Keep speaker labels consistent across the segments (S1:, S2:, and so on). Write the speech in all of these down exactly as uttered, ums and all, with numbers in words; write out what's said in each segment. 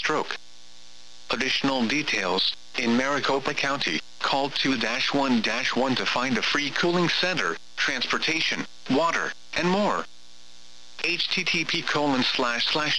S1: stroke. Additional details: in Maricopa County, call two one one to find a free cooling center, transportation, water, and more. http colon slash slash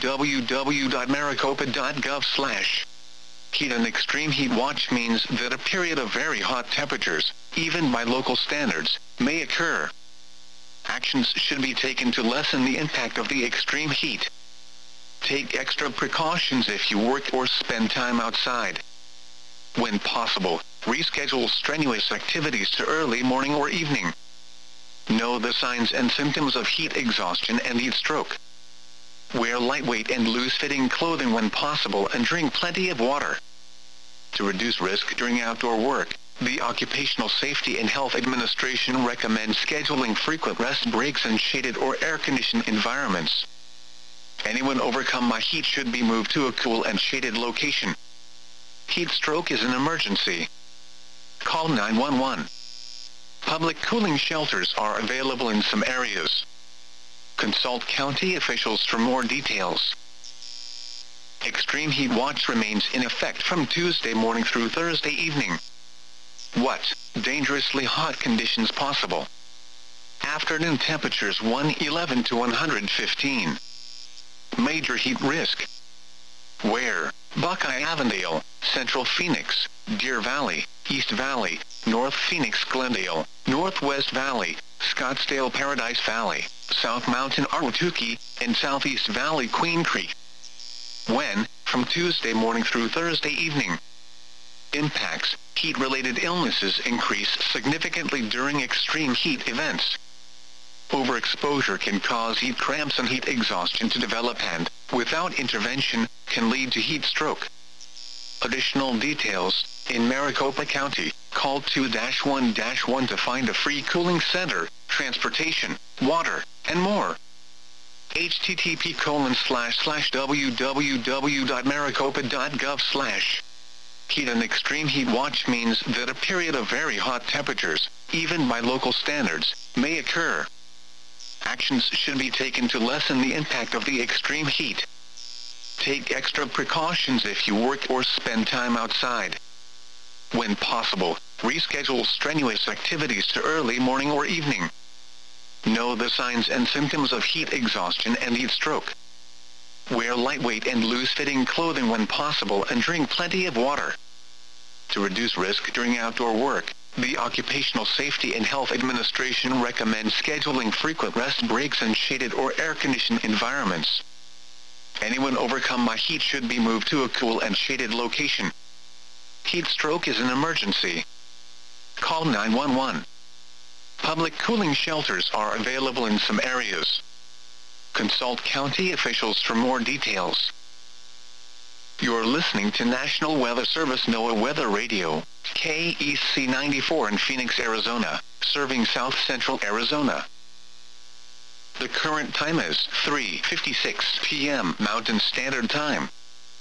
S1: www.maricopa.gov slash. Heat and extreme heat watch means that a period of very hot temperatures, even by local standards, may occur. Actions should be taken to lessen the impact of the extreme heat. Take extra precautions if you work or spend time outside. When possible, reschedule strenuous activities to early morning or evening. Know the signs and symptoms of heat exhaustion and heat stroke. Wear lightweight and loose-fitting clothing when possible and drink plenty of water. To reduce risk during outdoor work, the Occupational Safety and Health Administration recommends scheduling frequent rest breaks in shaded or air-conditioned environments. Anyone overcome by heat should be moved to a cool and shaded location. Heat stroke is an emergency. Call nine one one. Public cooling shelters are available in some areas. Consult county officials for more details. Extreme heat watch remains in effect from Tuesday morning through Thursday evening. What dangerously hot conditions possible? Afternoon temperatures one eleven to one fifteen. Major heat risk. Where? Buckeye Avondale, Central Phoenix, Deer Valley, East Valley, North Phoenix Glendale, Northwest Valley, Scottsdale Paradise Valley, South Mountain Ahwatukee, and Southeast Valley Queen Creek. When? From Tuesday morning through Thursday evening. Impacts: heat-related illnesses increase significantly during extreme heat events. Overexposure can cause heat cramps and heat exhaustion to develop and, without intervention, can lead to heat stroke. Additional details: in Maricopa County, call two one one to find a free cooling center, transportation, water, and more. http colon slash slash www.maricopa.gov slash. Heat and extreme heat watch means that a period of very hot temperatures, even by local standards, may occur. Actions should be taken to lessen the impact of the extreme heat. Take extra precautions if you work or spend time outside. When possible, reschedule strenuous activities to early morning or evening. Know the signs and symptoms of heat exhaustion and heat stroke. Wear lightweight and loose-fitting clothing when possible and drink plenty of water. To reduce risk during outdoor work, the Occupational Safety and Health Administration recommends scheduling frequent rest breaks in shaded or air-conditioned environments. Anyone overcome by heat should be moved to a cool and shaded location. Heat stroke is an emergency. Call nine one one. Public cooling shelters are available in some areas. Consult county officials for more details. You're listening to National Weather Service NOAA Weather Radio, K E C ninety-four in Phoenix, Arizona, serving south central Arizona. The current time is three fifty-six p m Mountain Standard Time.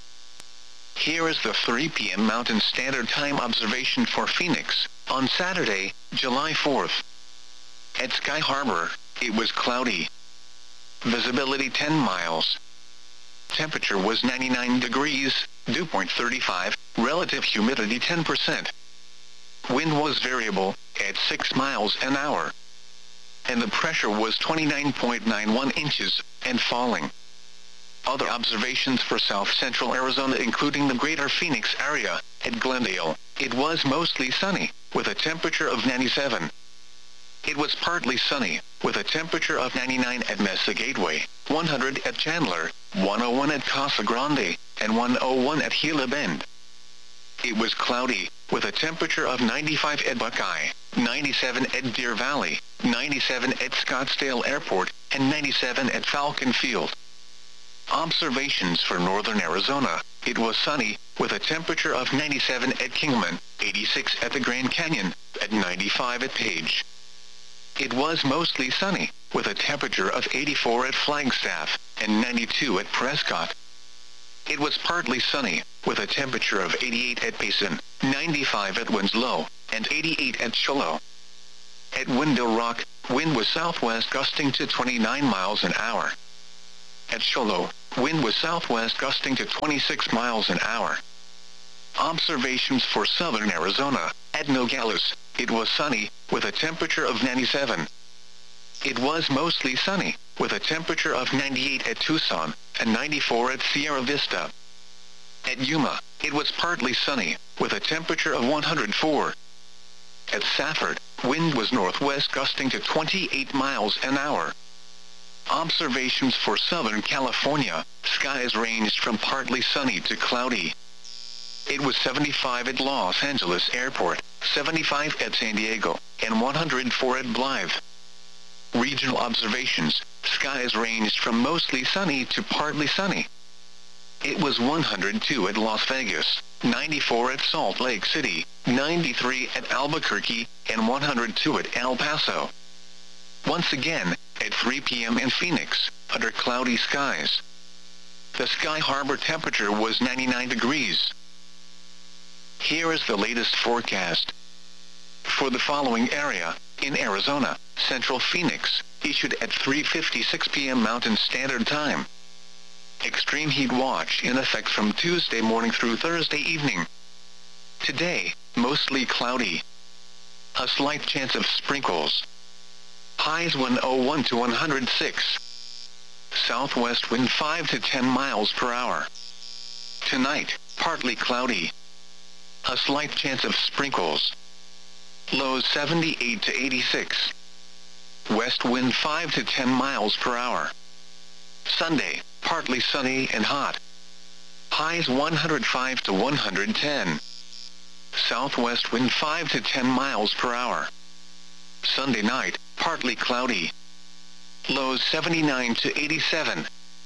S1: Here is the three p m Mountain Standard Time observation for Phoenix, on Saturday, July fourth. At Sky Harbor, it was cloudy. Visibility ten miles. Temperature was ninety-nine degrees, dew point thirty-five, relative humidity ten percent. Wind was variable, at six miles an hour. And the pressure was twenty-nine point nine one inches, and falling. Other observations for south central Arizona including the greater Phoenix area. At Glendale, it was mostly sunny, with a temperature of ninety-seven. It was partly sunny, with a temperature of ninety-nine at Mesa Gateway, one hundred at Chandler, one oh one at Casa Grande, and one oh one at Gila Bend. It was cloudy, with a temperature of ninety-five at Buckeye, ninety-seven at Deer Valley, ninety-seven at Scottsdale Airport, and ninety-seven at Falcon Field. Observations for northern Arizona: it was sunny, with a temperature of ninety-seven at Kingman, eighty-six at the Grand Canyon, at ninety-five at Page. It was mostly sunny, with a temperature of eighty-four at Flagstaff, and ninety-two at Prescott. It was partly sunny, with a temperature of eighty-eight at Payson, ninety-five at Winslow, and eighty-eight at Shiloh. At Window Rock, wind was southwest gusting to twenty-nine miles an hour. At Shiloh, wind was southwest gusting to twenty-six miles an hour. Observations for southern Arizona. At Nogales, it was sunny, with a temperature of ninety-seven. It was mostly sunny, with a temperature of ninety-eight at Tucson, and ninety-four at Sierra Vista. At Yuma, it was partly sunny, with a temperature of one hundred four. At Safford, wind was northwest gusting to twenty-eight miles an hour. Observations for Southern California. Skies ranged from partly sunny to cloudy. It was seventy-five at Los Angeles Airport, seventy-five at San Diego, and one hundred four at Blythe. Regional observations. Skies ranged from mostly sunny to partly sunny. It was one hundred two at Las Vegas, ninety-four at Salt Lake City, ninety-three at Albuquerque, and one hundred two at El Paso. Once again, at three p m in Phoenix, under cloudy skies. The Sky Harbor temperature was ninety-nine degrees. Here is the latest forecast. For the following area, in Arizona, Central Phoenix, issued at three fifty-six p m Mountain Standard Time. Extreme heat watch in effect from Tuesday morning through Thursday evening. Today, mostly cloudy. A slight chance of sprinkles. Highs one oh one to one hundred six. Southwest wind five to ten miles per hour. Tonight, partly cloudy. A slight chance of sprinkles. Lows seventy-eight to eighty-six. West wind five to ten miles per hour. Sunday, partly sunny and hot. Highs one hundred five to one hundred ten. Southwest wind five to ten miles per hour. Sunday night, partly cloudy. Lows seventy-nine to eighty-seven.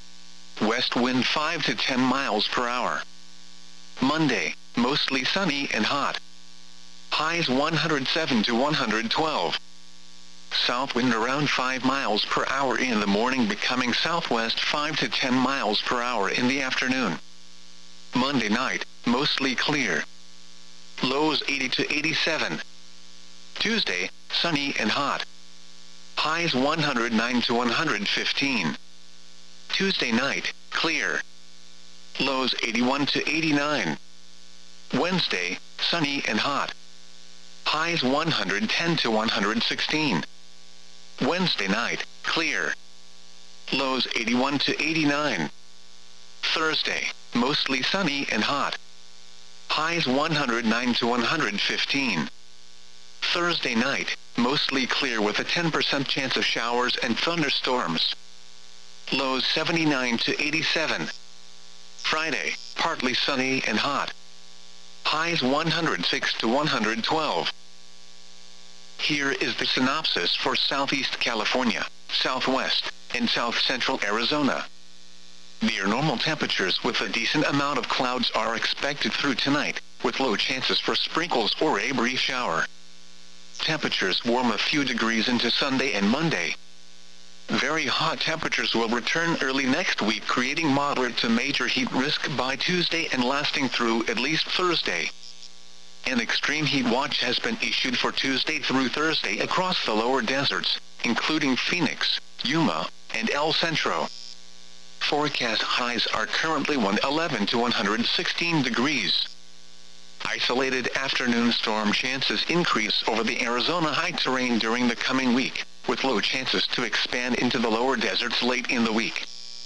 S1: West wind five to ten miles per hour. Monday, mostly sunny and hot. Highs one hundred seven to one hundred twelve. South wind around five miles per hour in the morning, becoming southwest five to ten miles per hour in the afternoon. Monday night, mostly clear. Lows eighty to eighty-seven. Tuesday, sunny and hot. Highs one hundred nine to one hundred fifteen. Tuesday night, clear. Lows eighty-one to eighty-nine. Wednesday, sunny and hot. Highs one hundred ten to one hundred sixteen. Wednesday night, clear. Lows eighty-one to eighty-nine. Thursday, mostly sunny and hot. Highs one hundred nine to one hundred fifteen. Thursday night, mostly clear with a ten percent chance of showers and thunderstorms. Lows seventy-nine to eighty-seven. Friday, partly sunny and hot. Highs one hundred six to one hundred twelve. Here is the synopsis for Southeast California, Southwest, and South Central Arizona. Near normal temperatures with a decent amount of clouds are expected through tonight, with low chances for sprinkles or a brief shower. Temperatures warm a few degrees into Sunday and Monday. Very hot temperatures will return early next week, creating moderate to major heat risk by Tuesday and lasting through at least Thursday. An extreme heat watch has been issued for Tuesday through Thursday across the lower deserts, including Phoenix, Yuma, and El Centro. Forecast highs are currently one eleven to one hundred sixteen degrees. Isolated afternoon storm chances increase over the Arizona high terrain during the coming week, with low chances to expand into the lower deserts late in the week.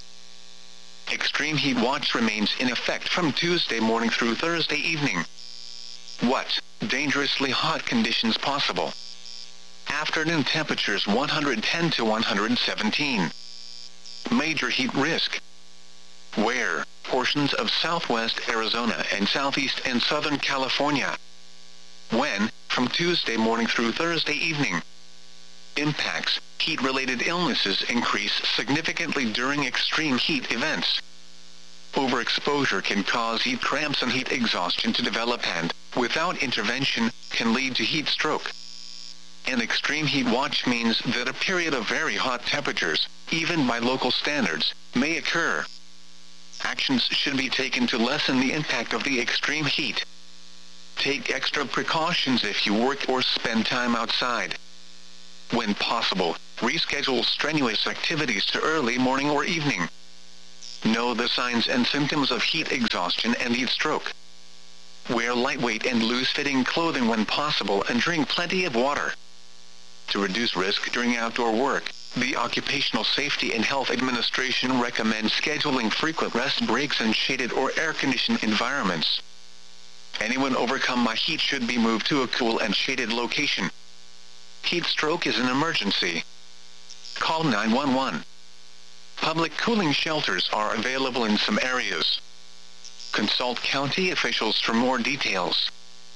S1: Extreme heat watch remains in effect from Tuesday morning through Thursday evening. What? Dangerously hot conditions possible. Afternoon temperatures one hundred ten to one hundred seventeen. Major heat risk. Where? Portions of southwest Arizona and southeast and southern California. When? From Tuesday morning through Thursday evening. Impacts. Heat-related illnesses increase significantly during extreme heat events. Overexposure can cause heat cramps and heat exhaustion to develop and, without intervention, can lead to heat stroke. An extreme heat watch means that a period of very hot temperatures, even by local standards, may occur. Actions should be taken to lessen the impact of the extreme heat. Take extra precautions if you work or spend time outside. When possible, reschedule strenuous activities to early morning or evening. Know the signs and symptoms of heat exhaustion and heat stroke. Wear lightweight and loose-fitting clothing when possible and drink plenty of water. To reduce risk during outdoor work, the Occupational Safety and Health Administration recommends scheduling frequent rest breaks in shaded or air-conditioned environments. Anyone overcome by heat should be moved to a cool and shaded location. Heat stroke is an emergency. Call nine one one. Public cooling shelters are available in some areas. Consult county officials for more details.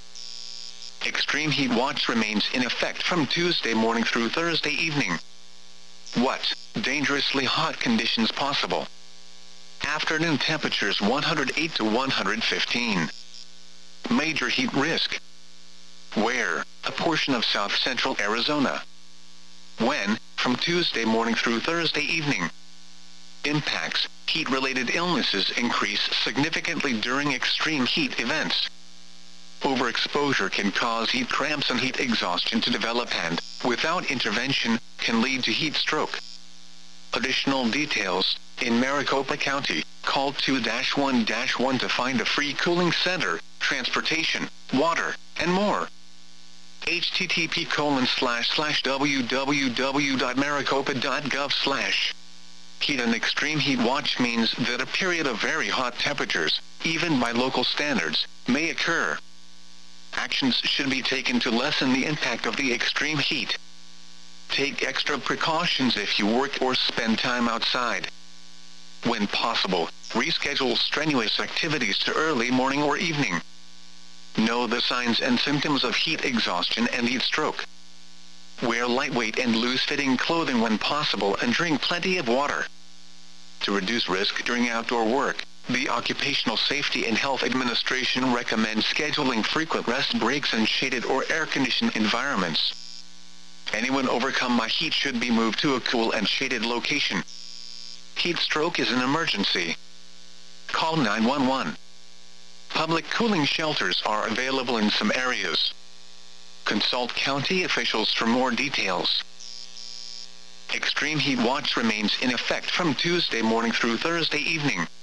S1: Extreme heat watch remains in effect from Tuesday morning through Thursday evening. What? Dangerously hot conditions possible. Afternoon temperatures one hundred eight to one hundred fifteen. Major heat risk. Where? A portion of south central Arizona. When? From Tuesday morning through Thursday evening. Impacts. Heat-related illnesses increase significantly during extreme heat events. Overexposure can cause heat cramps and heat exhaustion to develop and, without intervention, can lead to heat stroke. Additional details. In Maricopa County, call two one one to find a free cooling center, transportation, water, and more. H T T P colon slash slash www dot maricopa dot gov slash. Heat and extreme heat watch means that a period of very hot temperatures, even by local standards, may occur. Actions should be taken to lessen the impact of the extreme heat. Take extra precautions if you work or spend time outside. When possible, reschedule strenuous activities to early morning or evening. Know the signs and symptoms of heat exhaustion and heat stroke. Wear lightweight and loose-fitting clothing when possible and drink plenty of water. To reduce risk during outdoor work, the Occupational Safety and Health Administration recommends scheduling frequent rest breaks in shaded or air-conditioned environments. Anyone overcome by heat should be moved to a cool and shaded location. Heat stroke is an emergency. Call nine one one. Public cooling shelters are available in some areas. Consult county officials for more details. Extreme heat watch remains in effect from Tuesday morning through Thursday evening.